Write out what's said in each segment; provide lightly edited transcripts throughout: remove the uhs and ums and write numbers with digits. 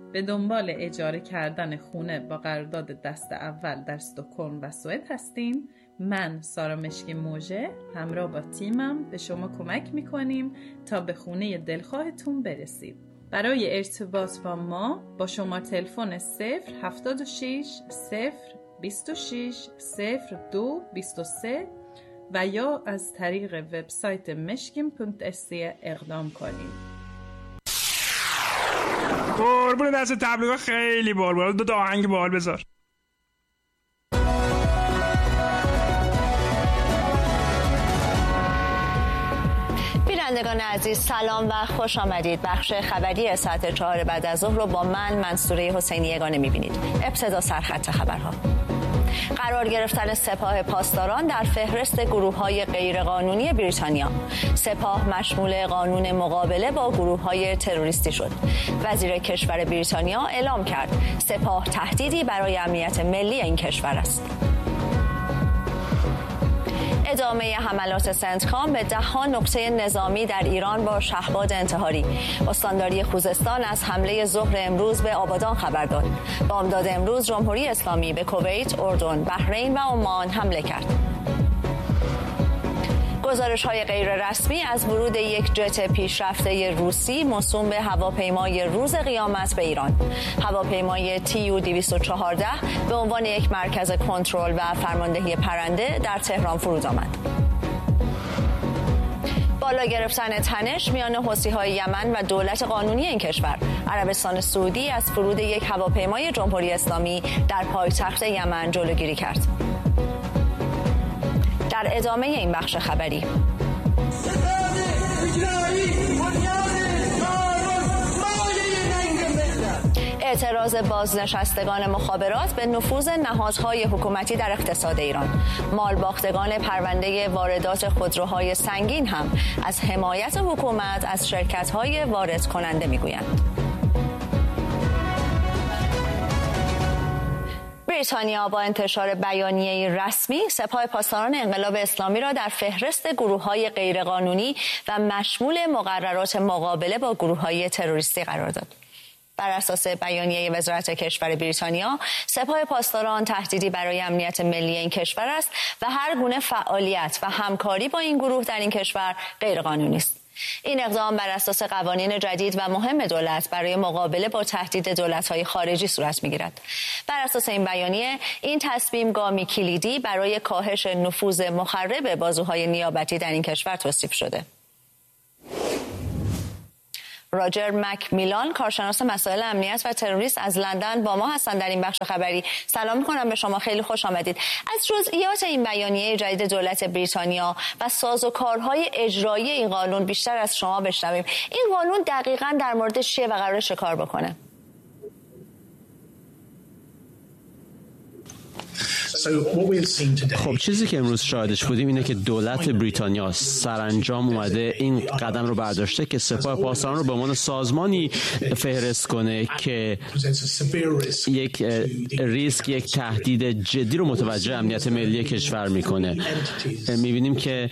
به دنبال اجاره کردن خونه با قرارداد دست اول در استکهلم و سوئد هستین، من سارا مشکی موژه همراه با تیمم به شما کمک میکنیم تا به خونه دلخواهتون برسید. برای ارتباط با ما با شماره تلفن 076 026 02 23 و یا از طریق وبسایت meshkim.se اقدام کنید. قربون دست تبلیغ خیلی بال دو آهنگ بال بذار. بینندگان عزیز سلام و خوش آمدید. بخش خبری ساعت 4 بعد از ظهر رو با من منصوره حسینی یگانه می‌بینید. ابتدا سرخط خبرها. قرار گرفتن سپاه پاسداران در فهرست گروه‌های غیرقانونی بریتانیا. سپاه مشمول قانون مقابله با گروه‌های تروریستی شد. وزیر کشور بریتانیا اعلام کرد سپاه تهدیدی برای امنیت ملی این کشور است. ادامه حملات سنتکام به 10 نقطه نظامی در ایران با شهباد انتحاری. استانداری خوزستان از حمله ظهر امروز به آبادان خبر داد. بامداد امروز جمهوری اسلامی به کویت، اردن، بحرین و عمان حمله کرد. گزارش‌های غیر رسمی از ورود یک جت پیشرفته روسی موسوم به هواپیمای روز قیامت به ایران. هواپیمای TU-214 به عنوان یک مرکز کنترل و فرماندهی پرنده در تهران فرود آمد. بالا گرفتن تنش میان حوثی‌های یمن و دولت قانونی این کشور. عربستان سعودی از فرود یک هواپیمای جمهوری اسلامی در پایتخت یمن جلوگیری کرد. در ادامه این بخش خبری اعتراض بازنشستگان مخابرات به نفوذ نهادهای حکومتی در اقتصاد ایران. مالباختگان پرونده واردات خودروهای سنگین هم از حمایت حکومت از شرکت‌های وارد کننده می‌گویند. بریتانیا با انتشار بیانیه رسمی سپاه پاسداران انقلاب اسلامی را در فهرست گروه‌های غیرقانونی و مشمول مقررات مقابله با گروه‌های تروریستی قرار داد. بر اساس بیانیه وزارت کشور بریتانیا، سپاه پاسداران تهدیدی برای امنیت ملی این کشور است و هر گونه فعالیت و همکاری با این گروه در این کشور غیرقانونی است. این اقدام بر اساس قوانین جدید و مهم دولت برای مقابله با تهدید دولت‌های خارجی صورت می‌گیرد. بر اساس این بیانیه، این تصمیم گامی کلیدی برای کاهش نفوذ مخرب بازوهای نیابتی در این کشور توصیف شده. راجر مکمیلان کارشناس مسائل امنیت و تروریسم از لندن با ما هستند در این بخش خبری. سلام می‌کنم به شما، خیلی خوش آمدید. از جزئیات این بیانیه جدید دولت بریتانیا و سازوکارهای اجرایی این قانون بیشتر از شما بشنویم. این قانون دقیقاً در مورد چیه و قراره چه کار بکنه؟ خب چیزی که امروز شاهدش بودیم اینه که دولت بریتانیا سرانجام اومده این قدم رو برداشته که سپاه پاسداران رو به عنوان سازمانی فهرست کنه که یک ریسک، یک تهدید جدی رو متوجه امنیت ملی کشور میکنه. میبینیم که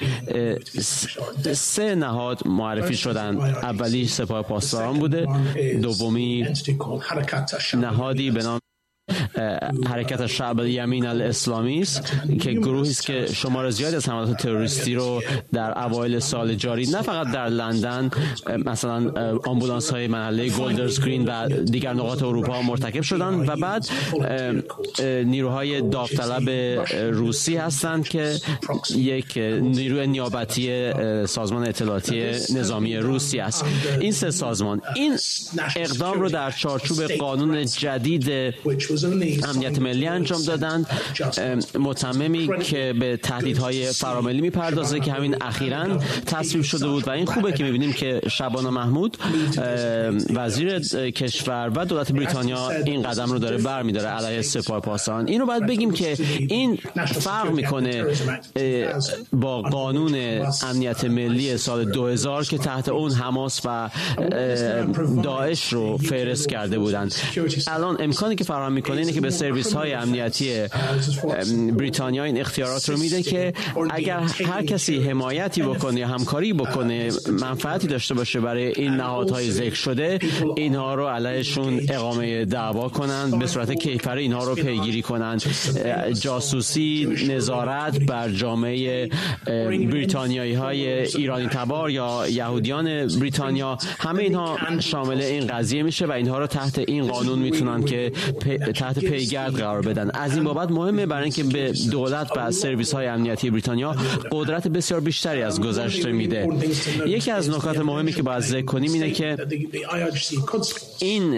3 نهاد معرفی شدن. اولی سپاه پاسداران بوده، دومی نهادی به نام حرکت شعب الیمین الاسلامی است که گروهی است که شمار زیادی از حملات تروریستی رو در اوایل سال جاری نه فقط در لندن، مثلا آمبولانس های محله گولدرز گرین و دیگر نقاط اروپا مرتکب شدن و بعد نیروهای داوطلب روسی هستند که یک نیروی نیابتی سازمان اطلاعاتی نظامی روسی است. این 3 سازمان این اقدام رو در چارچوب قانون جدید امنیت ملی انجام دادند، متممی که به تهدیدهای فراملی میپردازه که همین اخیراً تصویب شده بود و این خوبه که میبینیم که شبانه محمود وزیر کشور و دولت بریتانیا این قدم رو داره برمی‌داره علیه سپاه پاسداران. این رو باید بگیم که این فرق میکنه با قانون امنیت ملی سال 2000 که تحت اون حماس و داعش رو فهرست کرده بودند. الان امکانی که فراهم میکنه اینه که به سرویس های امنیتی بریتانیا این اختیارات رو میده که اگر هر کسی حمایتی بکنه یا همکاری بکنه، منفعتی داشته باشه برای این نهادهای ذکر شده، اینها رو علیهشون اقامه دعوا کنند، به صورت کیفری اینها رو پیگیری کنند. جاسوسی، نظارت بر جامعه بریتانیایی های ایرانی تبار یا یهودیان بریتانیا، همه اینها شامل این قضیه میشه و اینها رو تحت این قانون میتونن که تحت پیگرد قرار بدن. از این بابت مهمه برای اینکه به دولت و سرویس های امنیتی بریتانیا قدرت بسیار بیشتری از گذشته میده. یکی از نکات مهمی که باید ذکر کنیم اینه که این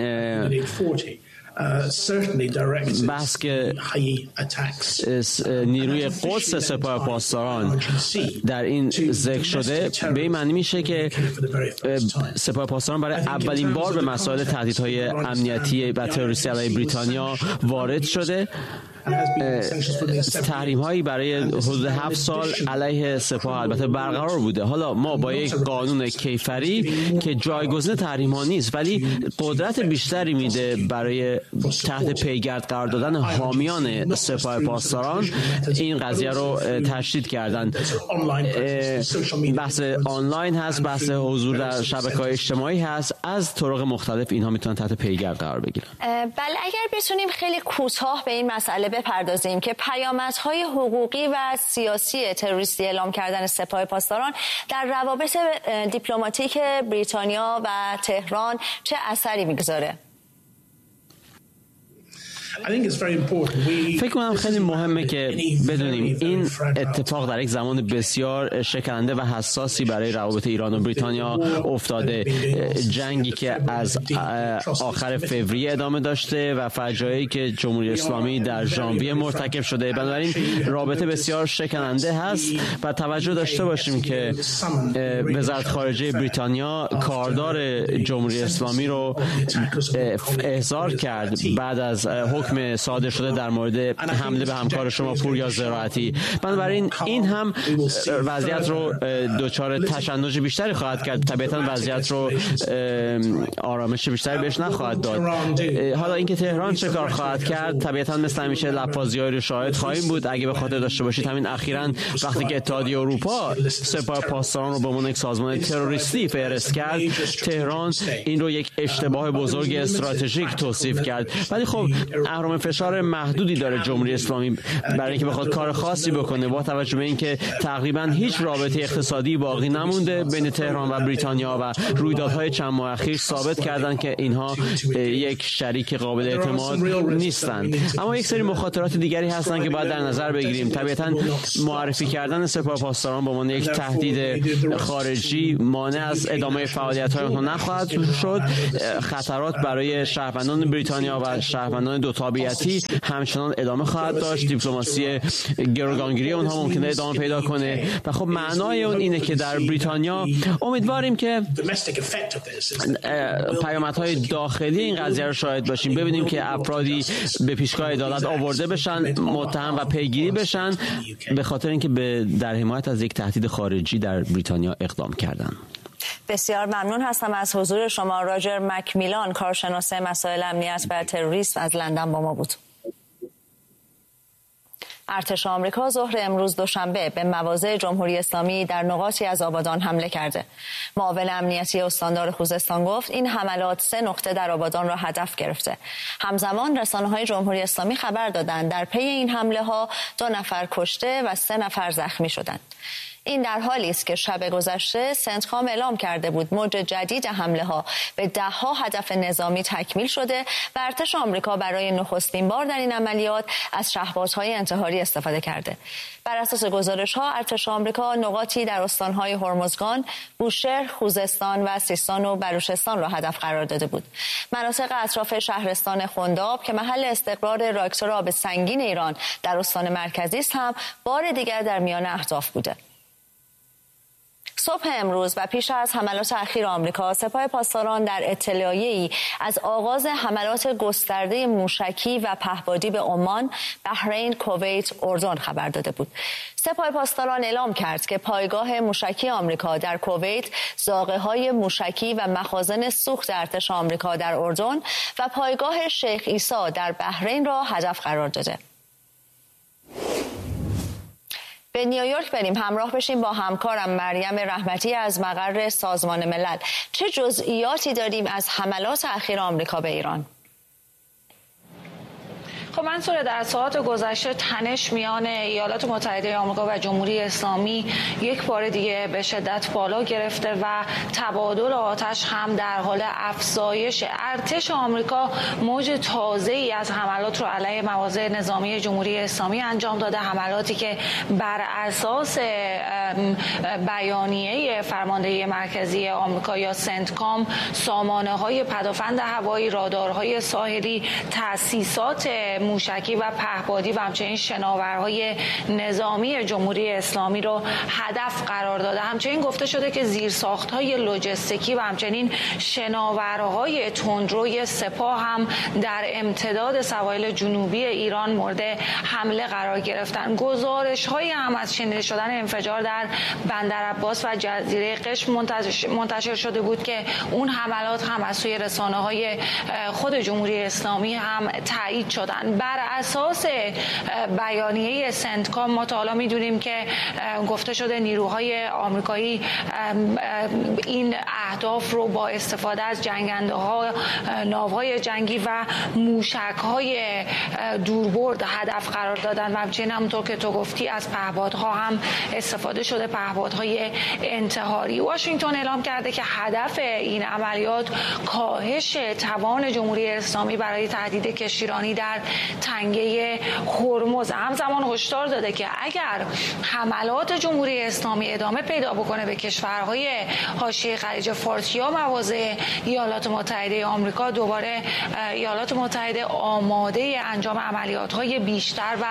بحث که نیروی قدس سپاه پاسداران در این ذکر شده به این معنی میشه که سپاه پاسداران برای اولین بار به مسائل تهدیدهای امنیتی و تروریستی علیه بریتانیا وارد شده. تحریم هایی برای حدود 7 سال علیه سپاه البته برقرار بوده. حالا ما با یک قانون کیفری که جایگزین تحریم ها نیست ولی قدرت بیشتری میده برای تحت پیگرد قرار دادن حامیان سپاه پاسداران، این قضیه رو تشدید کردن. بحث آنلاین هست، بحث حضور در شبکه‌های اجتماعی هست، از طرق مختلف اینها میتونن تحت پیگرد قرار بگیرن. بله، اگر بتونیم خیلی کوتاه به این مسئله بپردازیم که پیامدهای حقوقی و سیاسی تروریستی اعلام کردن سپاه پاسداران در روابط دیپلماتیک بریتانیا و تهران چه اثری میگذاره؟ فکر کنم خیلی مهمه که بدونیم این اتفاق در یک زمان بسیار شکننده و حساسی برای روابط ایران و بریتانیا افتاده. جنگی که از آخر فوریه ادامه داشته و فجایعی که جمهوری اسلامی در ژانویه مرتکب شده، بنابراین رابطه بسیار شکننده هست و توجه داشته باشیم که وزارت خارجه بریتانیا کاردار جمهوری اسلامی رو احضار کرد بعد از حکم صادر شده در مورد حمله به همکار شما پوریا زراعتی. بنابراین این هم وضعیت رو دچار تشنج بیشتری خواهد کرد، طبیعتا وضعیت رو آرامش بیشتری بهش نخواهد داد. حالا اینکه تهران چه کار خواهد کرد، طبیعتا مثل همیشه لفاظی‌هایی رو شاهد خواهیم بود. اگه به خاطر داشته باشید همین اخیراً وقتی که اتحادیه اروپا سپاه پاسداران رو به عنوان یک سازمان تروریستی فهرست کرد، تهران این رو یک اشتباه بزرگ استراتژیک توصیف کرد. ولی خب اهرم فشار محدودی داره جمهوری اسلامی برای اینکه بخواد کار خاصی بکنه، با توجه به اینکه تقریبا هیچ رابطه اقتصادی باقی نمونده بین تهران و بریتانیا و رویدادهای چند ماه اخیر ثابت کردن که اینها یک شریک قابل اعتماد نیستند. اما یک سری مخاطرات دیگری هستند که باید در نظر بگیریم. طبیعتا معرفی کردن سپاه پاسداران به عنوان یک تهدید خارجی مانع از ادامه فعالیت‌های آنها نخواهد شد. خطرات برای شهروندان بریتانیا و شهروندان دو تابعیتی همچنان ادامه خواهد داشت. دیپلماسی گروگانگیری اونها ممکنه ادامه پیدا کنه و خب معنای اون اینه که در بریتانیا امیدواریم که پیامدهای داخلی این قضیه رو شاهد باشیم، ببینیم که افرادی به پیشگاه عدالت آورده بشن، متهم و پیگیری بشن به خاطر اینکه در حمایت از یک تهدید خارجی در بریتانیا اقدام کردن. بسیار ممنون هستم از حضور شما. راجر مکمیلان، کارشناس مسائل امنیت و تروریسم از لندن با ما بود. ارتش آمریکا ظهر امروز دوشنبه به مواضع جمهوری اسلامی در نقاطی از آبادان حمله کرده. معاون امنیتی استاندار خوزستان گفت این حملات 3 نقطه در آبادان را هدف گرفته. همزمان رسانه‌های جمهوری اسلامی خبر دادند در پی این حمله‌ها 2 نفر کشته و 3 نفر زخمی شدند. این در حالی است که شب گذشته سنتکام اعلام کرده بود موج جدید حمله ها به 10 هدف نظامی تکمیل شده و ارتش آمریکا برای نخستین بار در این عملیات از شهبازهای انتحاری استفاده کرده. بر اساس گزارش ها ارتش آمریکا نقاطی در استانهای هرمزگان، بوشهر، خوزستان و سیستان و بلوچستان را هدف قرار داده بود. مناطق اطراف شهرستان خنداب که محل استقرار راکتور آب سنگین ایران در استان مرکزی است هم بار دیگر در میان اهداف بوده. صبح امروز و پیش از حملات اخیر آمریکا، سپاه پاسداران در اطلاعیه‌ای از آغاز حملات گسترده موشکی و پهپادی به عمان، بحرین، کویت، اردن خبر داده بود. سپاه پاسداران اعلام کرد که پایگاه موشکی آمریکا در کویت، زاغه‌های موشکی و مخازن سوخت ارتش آمریکا در اردن و پایگاه شیخ عیسی در بحرین را هدف قرار داده. به نیویورک بریم همراه بشیم با همکارم مریم رحمتی از مقر سازمان ملل. چه جزئیاتی داریم از حملات اخیر آمریکا به ایران؟ خب منصور، در ساعات گذشته تنش میان ایالات متحده آمریکا و جمهوری اسلامی یک بار دیگه به شدت بالا گرفته و تبادل آتش هم در حال افزایش. ارتش آمریکا موج تازه‌ای از حملات رو علیه مواضع نظامی جمهوری اسلامی انجام داده، حملاتی که بر اساس بیانیه فرماندهی مرکزی آمریکا یا سنتکام، سامانه‌های پدافند هوایی، رادارهای ساحلی، تأسیسات موشکی و پهپادی و همچنین شناورهای نظامی جمهوری اسلامی رو هدف قرار داده. همچنین گفته شده که زیرساخت‌های لوجستیکی و همچنین شناورهای تندروی سپاه هم در امتداد سواحل جنوبی ایران مورد حمله قرار گرفتن. گزارش‌هایی هم از شنیده شدن انفجار در بندر عباس و جزیره قشم منتشر شده بود که اون حملات هم از سوی رسانه‌های خود جمهوری اسلامی هم تایید شدن. بر اساس بیانیه سنتکام ما تا حالا می‌دونیم که گفته شده نیروهای آمریکایی این اهداف رو با استفاده از جنگنده‌ها، ناوهای جنگی و موشک‌های دوربرد هدف قرار دادن و همچنین همونطور که تو گفتی از پهپادها هم استفاده شده، پهپادهای انتحاری. واشنگتن اعلام کرده که هدف این عملیات کاهش توان جمهوری اسلامی برای تهدید کشتیرانی در تنگه هرمز. همزمان هشدار داده که اگر حملات جمهوری اسلامی ادامه پیدا بکنه به کشورهای حاشیه خلیج فارس یا مواضع ایالات متحده آمریکا، دوباره ایالات متحده آماده انجام عملیات‌های بیشتر و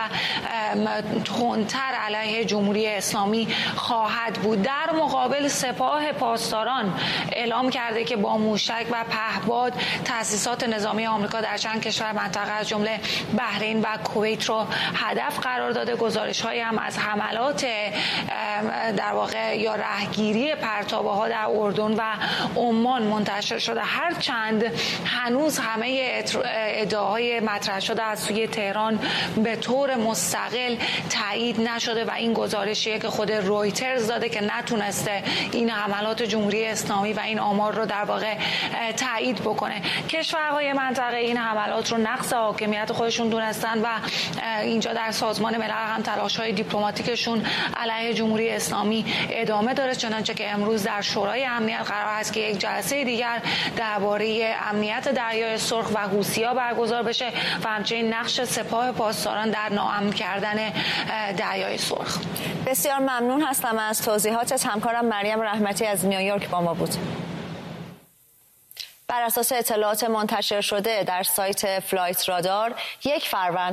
تندتر علیه جمهوری اسلامی خواهد بود. در مقابل سپاه پاسداران اعلام کرده که با موشک و پهپاد تأسیسات نظامی آمریکا در چند کشور منطقه از جمله بحرین و کویت رو هدف قرار داده. گزارش‌هایی هم از حملات در واقع یا رهگیری پرتابه‌ها در اردن و عمان منتشر شده، هرچند هنوز همه ادعاهای مطرح شده از سوی تهران به طور مستقل تایید نشده و این گزارشیه که خود رویترز داده که نتونسته این حملات جمهوری اسلامی و این آمار رو در واقع تایید بکنه. کشورهای منطقه این حملات رو نقض حاکمیت خودشون دونستن و اینجا در سازمان ملل هم تلاش‌های دیپلماتیکشون علیه جمهوری اسلامی ادامه داره، چنانچه که امروز در شورای امنیت قرار است که یک جلسه دیگر درباره امنیت دریای سرخ و حوثی‌ها برگزار بشه و همچنین نقش سپاه پاسداران در ناامن کردن دریای سرخ. بسیار ممنون هستم از توضیحاتت. همکارم مریم رحمتی از نیویورک با ما بود. بر اساس اطلاعات منتشر شده در سایت فلایت رادار، 1 فروند